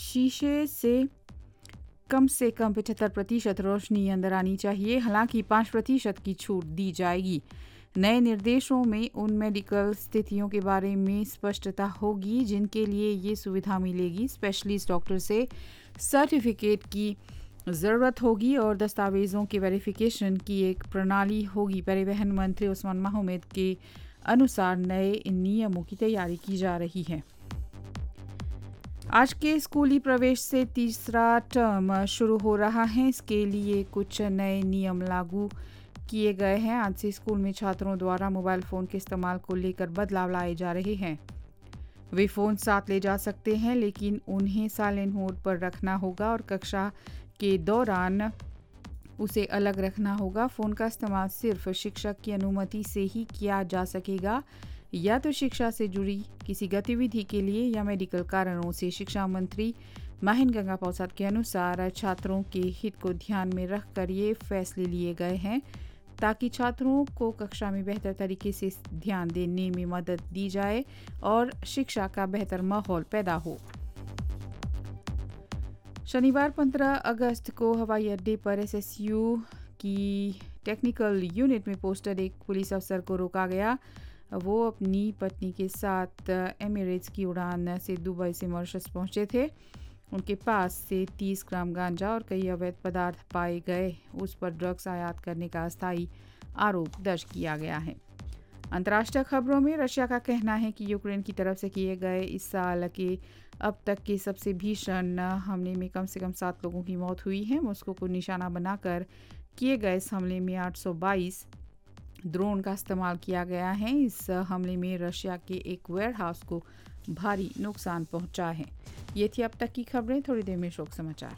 शीशे से कम 75% रोशनी अंदर आनी चाहिए, हालांकि 5% की छूट दी जाएगी। नए निर्देशों में उन मेडिकल स्थितियों के बारे में स्पष्टता होगी जिनके लिए ये सुविधा मिलेगी। स्पेशलिस्ट डॉक्टर से सर्टिफिकेट की ज़रूरत होगी और दस्तावेज़ों के वेरिफिकेशन की एक प्रणाली होगी। परिवहन मंत्री उस्मान महमूद के अनुसार नए नियमों की तैयारी की जा रही है। आज के स्कूली प्रवेश से तीसरा टर्म शुरू हो रहा है। इसके लिए कुछ नए नियम लागू किए गए हैं। आज से स्कूल में छात्रों द्वारा मोबाइल फ़ोन के इस्तेमाल को लेकर बदलाव लाए जा रहे हैं। वे फ़ोन साथ ले जा सकते हैं, लेकिन उन्हें साइलेंट मोड पर रखना होगा और कक्षा के दौरान उसे अलग रखना होगा। फ़ोन का इस्तेमाल सिर्फ शिक्षक की अनुमति से ही किया जा सकेगा, या तो शिक्षा से जुड़ी किसी गतिविधि के लिए या मेडिकल कारणों से। शिक्षा मंत्री महेंद्र गंगा प्रसाद के अनुसार छात्रों के हित को ध्यान में रखकर ये फैसले लिए गए हैं ताकि छात्रों को कक्षा में बेहतर तरीके से ध्यान देने में मदद दी जाए और शिक्षा का बेहतर माहौल पैदा हो। शनिवार 15 अगस्त को हवाई अड्डे पर एसएसयू की टेक्निकल यूनिट में पोस्टेड एक पुलिस अफसर को रोका गया। वो अपनी पत्नी के साथ एमिरेट्स की उड़ान से दुबई से मॉरिशस पहुंचे थे। उनके पास से 30 ग्राम गांजा और कई अवैध पदार्थ पाए गए। उस पर ड्रग्स आयात करने का अस्थायी आरोप दर्ज किया गया है। अंतर्राष्ट्रीय खबरों में रशिया का कहना है कि यूक्रेन की तरफ से किए गए इस साल के अब तक के सबसे भीषण हमले में कम से कम 7 लोगों की मौत हुई है। मॉस्को को निशाना बनाकर किए गए इस हमले में 822 ड्रोन का इस्तेमाल किया गया है। इस हमले में रशिया के एक वेयरहाउस को भारी नुकसान पहुंचा है। ये थी अब तक की खबरें। थोड़ी देर में शोक समाचार।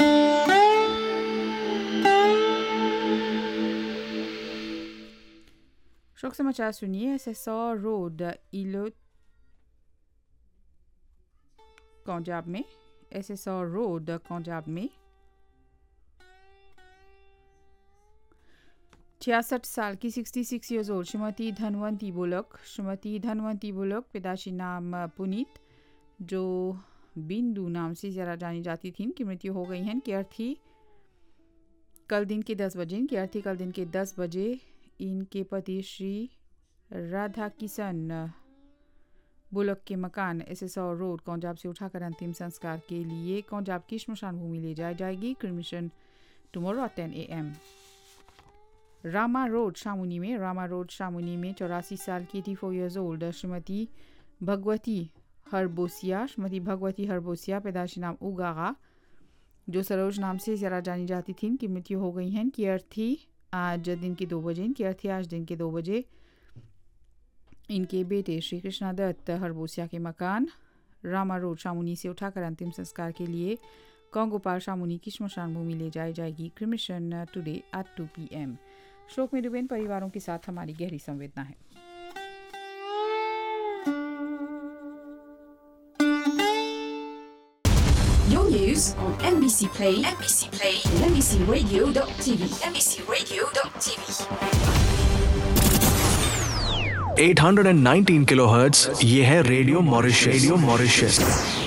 शोक समाचार सुनिए। एसएसआर रोड इलो पंजाब में एसएसआर रोड पंजाब में 66 साल की 66 years old Shrimati Dhanwanti bullock पैदाशी नाम पुनीत, जो बिंदु नाम से ज़रा जानी जाती थी, इनकी मृत्यु हो गई है। इनकी अर्थी कल दिन के 10 बजे इनके पति श्री राधा किशन बुलक के मकान एसएसआर रोड पंजाब से उठाकर अंतिम संस्कार के लिए पंजाब की श्मशान भूमि ले जाई जाएगी। Cremation tomorrow 10 AM। Rama road शामुनी में 84 साल की 84 ईयर्स ओल्ड श्रीमती भगवती हरबोसिया पैदाशी नाम उगागा, जो सरोज नाम से ज़रा जानी जाती थी, इनकी मृत्यु हो गई है। इनकी अर्थी आज दिन के 2 बजे इनके बेटे श्री कृष्णा दत्त हरबोसिया के मकान रामा रोड शामुनी से उठाकर अंतिम संस्कार के लिए गोपाल शामुनी की श्मशान भूमि ले जाई जाएगी। Cremation today at 2 PM। शोक में डूबे इन परिवारों के साथ हमारी गहरी संवेदना है। Your news on NBC Play, and NBCRadio.tv, NBCRadio.tv. 819 kilohertz, ये है रेडियो मॉरिशस।